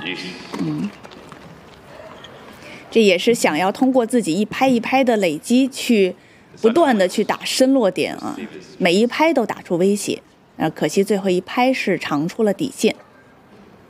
这也是想要通过自己一拍一拍的累积，去不断的去打深落点啊，每一拍都打出威胁。可惜最后一拍是长出了底线。